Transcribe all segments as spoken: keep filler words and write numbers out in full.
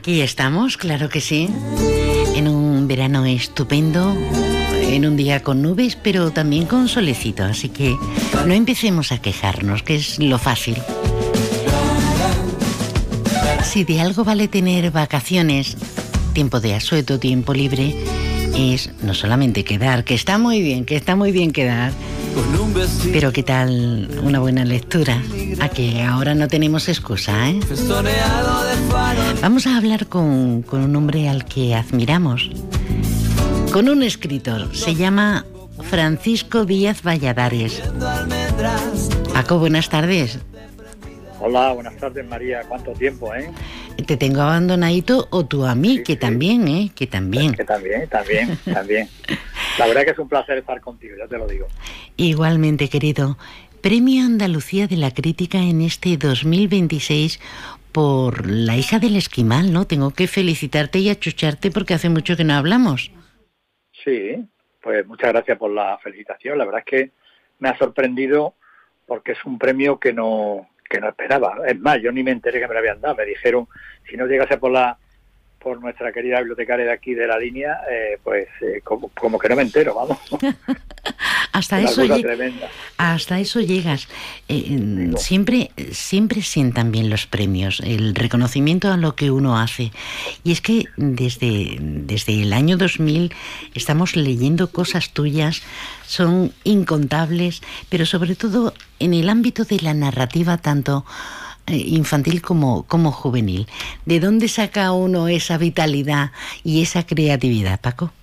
Aquí estamos, claro que sí, en un verano estupendo, en un día con nubes, pero también con solecito, así que no empecemos a quejarnos, que es lo fácil. Si de algo vale tener vacaciones, tiempo de asueto, tiempo libre, es no solamente quedar, que está muy bien, que está muy bien quedar, pero ¿qué tal una buena lectura? A que ahora no tenemos excusa, ¿eh? Vamos a hablar con, con un hombre al que admiramos, con un escritor, se llama Francisco Díaz Valladares. Paco, buenas tardes. Hola, buenas tardes, María. ¿Cuánto tiempo, eh? Te tengo abandonadito, o tú a mí, sí, que sí. también, ¿eh? Que también. Que también, también, también. La verdad que es un placer estar contigo, ya te lo digo. Igualmente, querido. Premio Andalucía de la Crítica en este dos mil veintiséis por La hija del esquimal, ¿no? Tengo que felicitarte y achucharte porque hace mucho que no hablamos. Sí, pues muchas gracias por la felicitación. La verdad es que me ha sorprendido porque es un premio que no... que no esperaba. Es más, yo ni me enteré que me lo habían dado. Me dijeron, si no llegase por la por nuestra querida bibliotecaria de aquí de la línea, eh, pues eh, como, como que no me entero, vamos. hasta eso lleg- hasta eso llegas. Eh, siempre siempre sientan bien los premios, el reconocimiento a lo que uno hace. Y es que desde, desde el año dos mil estamos leyendo cosas tuyas, son incontables, pero sobre todo en el ámbito de la narrativa, tanto infantil como, como juvenil. ¿De dónde saca uno esa vitalidad y esa creatividad, Paco?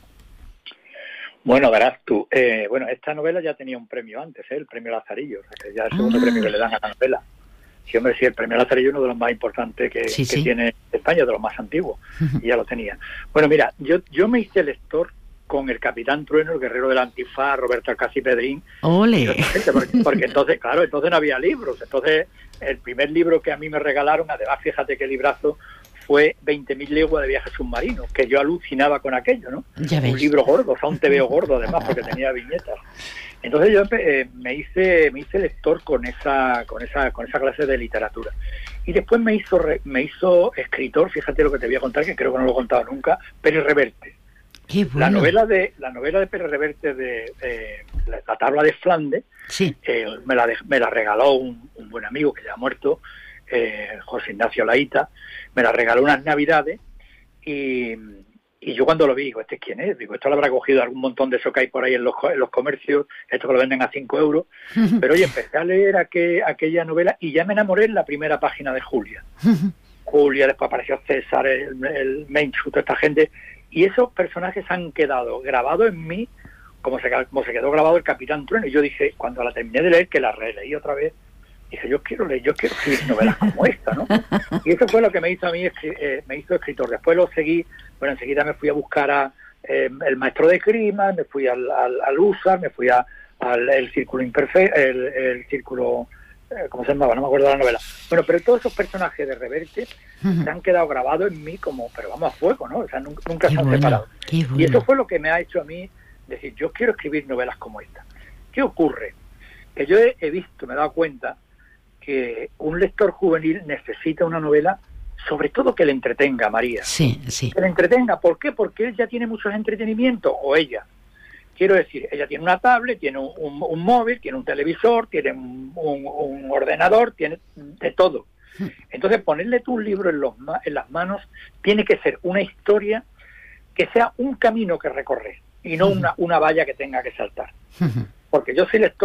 Bueno, verás tú, eh, bueno, esta novela ya tenía un premio antes, ¿eh? El premio Lazarillo, o sea, que ya es el segundo ah. premio que le dan a la novela. Sí, hombre, sí, el premio Lazarillo es uno de los más importantes que, sí, que sí. tiene España, de los más antiguos, y ya lo tenía. Bueno, mira, yo, yo me hice lector con el Capitán Trueno, el guerrero del Antifaz, Roberto Alcázar Pedrín. ¡Ole! Porque, porque entonces, claro, entonces no había libros. Entonces, el primer libro que a mí me regalaron, además, fíjate qué librazo, fue veinte mil leguas de viaje submarino, que yo alucinaba con aquello, ¿no? Ya ves. Un libro gordo, o sea, un tebeo gordo, además, porque tenía viñetas. Entonces yo eh, me hice me hice lector con esa con esa con esa clase de literatura. Y después me hizo me hizo escritor, fíjate lo que te voy a contar, que creo que no lo he contado nunca, Pérez Reverte. Qué bueno. La novela de la novela de Pérez Reverte de eh, la, la tabla de Flandes, sí. eh, me la de, me la regaló un, un buen amigo que ya ha muerto, eh, José Ignacio Laíta, me la regaló unas navidades y, y yo cuando lo vi, digo, ¿este quién es? Digo, esto lo habrá cogido algún montón de eso que hay por ahí en los, en los comercios, esto que lo venden a cinco euros, pero oye, empecé a leer aquel, aquella novela y ya me enamoré en la primera página de Julia. Julia, después apareció César, el, el Menchu, toda esta gente. Y esos personajes han quedado grabados en mí como se, como se quedó grabado el Capitán Trueno. Y yo dije, cuando la terminé de leer, que la releí otra vez, dije, yo quiero leer, yo quiero escribir novelas como esta, ¿no? Y eso fue lo que me hizo a mí, eh, me hizo escritor. Después lo seguí, bueno, enseguida me fui a buscar a eh, El maestro de Grima, me fui al, al, al U S A, me fui a, al el Círculo Imperfecto, el, el Círculo... ¿cómo se llamaba? No me acuerdo de la novela. Bueno, pero todos esos personajes de Reverte uh-huh. se han quedado grabados en mí como, pero vamos a fuego, ¿no? O sea, nunca, nunca se han bueno, separado. Bueno. Y eso fue lo que me ha hecho a mí decir, yo quiero escribir novelas como esta. ¿Qué ocurre? Que yo he, he visto, me he dado cuenta que un lector juvenil necesita una novela, sobre todo que le entretenga, María. Sí, sí. Que le entretenga. ¿Por qué? Porque él ya tiene muchos entretenimientos, o ella. Quiero decir, ella tiene una tablet, tiene un, un, un móvil, tiene un televisor, tiene un, un, un ordenador, tiene de todo. Entonces, ponerle tú un libro en, los, en las manos tiene que ser una historia que sea un camino que recorrer y no una, una valla que tenga que saltar. Porque yo soy lector